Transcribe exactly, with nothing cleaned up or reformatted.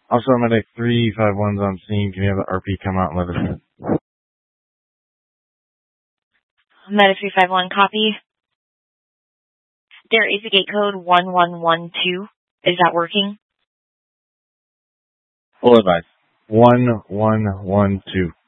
Also, Medic three five one's on scene. Can you have the R P come out and let us know? Medic three five one, copy. There is a gate code one one one two. Is that working? Full advice. one one one two.